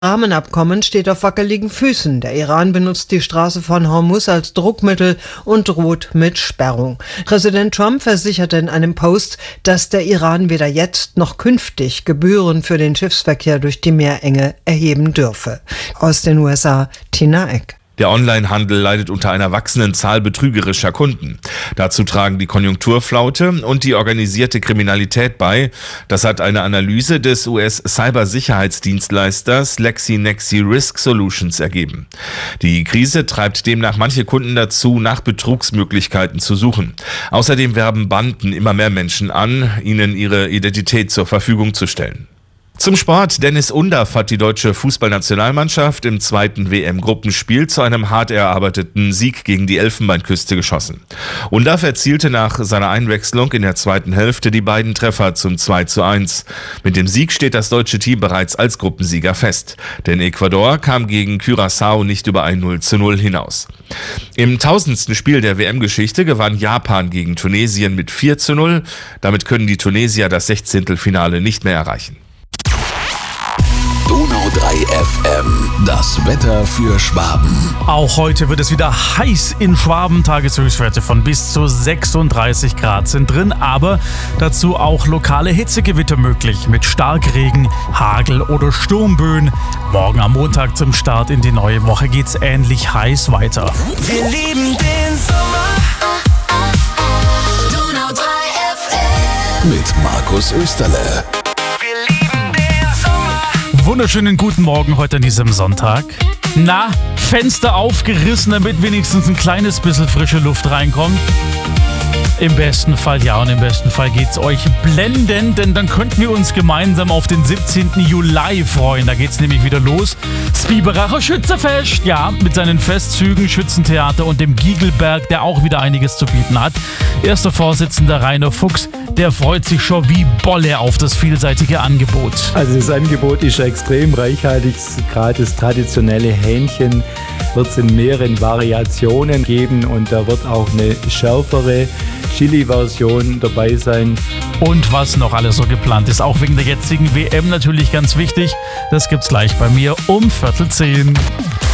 Rahmenabkommen steht auf wackeligen Füßen. Der Iran benutzt die Straße von Hormuz als Druckmittel und droht mit Sperrung. Präsident Trump versicherte in einem Post, dass der Iran weder jetzt noch künftig Gebühren für den Schiffsverkehr durch die Meerenge erheben dürfe. Aus den USA, Tina Eck. Der Onlinehandel leidet unter einer wachsenden Zahl betrügerischer Kunden. Dazu tragen die Konjunkturflaute und die organisierte Kriminalität bei. Das hat eine Analyse des US-Cybersicherheitsdienstleisters LexinXi Risk Solutions ergeben. Die Krise treibt demnach manche Kunden dazu, nach Betrugsmöglichkeiten zu suchen. Außerdem werben Banden immer mehr Menschen an, ihnen ihre Identität zur Verfügung zu stellen. Zum Sport. Dennis Undaff hat die deutsche Fußballnationalmannschaft im zweiten WM-Gruppenspiel zu einem hart erarbeiteten Sieg gegen die Elfenbeinküste geschossen. Undaff erzielte nach seiner Einwechslung in der zweiten Hälfte die beiden Treffer zum 2:1. Mit dem Sieg steht das deutsche Team bereits als Gruppensieger fest. Denn Ecuador kam gegen Curaçao nicht über ein 0:0 hinaus. Im 1000. Spiel der WM-Geschichte gewann Japan gegen Tunesien mit 4:0. Damit können die Tunesier das 16. nicht mehr erreichen. Donau 3 FM, das Wetter für Schwaben. Auch heute wird es wieder heiß in Schwaben. Tageshöchstwerte von bis zu 36 Grad sind drin, aber dazu auch lokale Hitzegewitter möglich mit Starkregen, Hagel oder Sturmböen. Morgen am Montag zum Start in die neue Woche geht's ähnlich heiß weiter. Wir lieben den Sommer. Donau 3 FM. Mit Markus Österle. Wunderschönen guten Morgen heute an diesem Sonntag. Na, Fenster aufgerissen, damit wenigstens ein kleines bisschen frische Luft reinkommt. Im besten Fall ja, und im besten Fall geht's euch blendend, denn dann könnten wir uns gemeinsam auf den 17. Juli freuen. Da geht's nämlich wieder los. Das Biberacher Schützenfest, ja, mit seinen Festzügen, Schützentheater und dem Gigelberg, der auch wieder einiges zu bieten hat. Erster Vorsitzender Rainer Fuchs, der freut sich schon wie Bolle auf das vielseitige Angebot. Also das Angebot ist extrem reichhaltig. Gerade das traditionelle Hähnchen wird es in mehreren Variationen geben und da wird auch eine schärfere Chili-Version dabei sein. Und was noch alles so geplant ist, auch wegen der jetzigen WM natürlich ganz wichtig, das gibt's gleich bei mir um 9:45.